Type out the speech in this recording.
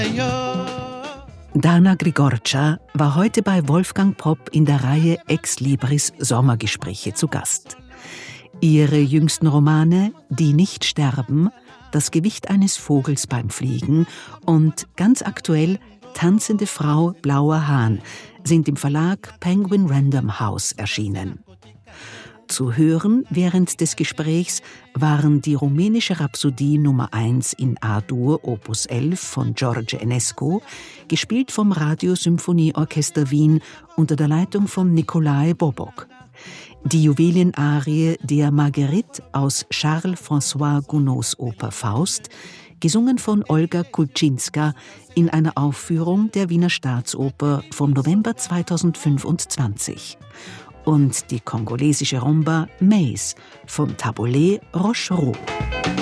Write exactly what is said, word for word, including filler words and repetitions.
Dana Grigorcia war heute bei Wolfgang Popp in der Reihe Ex Libris Sommergespräche zu Gast. Ihre jüngsten Romane Die nicht sterben, Das Gewicht eines Vogels beim Fliegen und ganz aktuell Tanzende Frau, blauer Hahn sind im Verlag Penguin Random House erschienen. Zu hören während des Gesprächs waren die rumänische Rhapsodie Nummer eins in A-Dur Opus elf von George Enescu, gespielt vom Radiosymphonieorchester Wien unter der Leitung von Nicolae Bobok. Die Juwelienarie der Marguerite aus Charles-François Gounods Oper Faust, gesungen von Olga Kulczynska in einer Aufführung der Wiener Staatsoper vom November zweitausendfünfundzwanzig. Und die kongolesische Rumba Maze vom Taboulet Rochereau.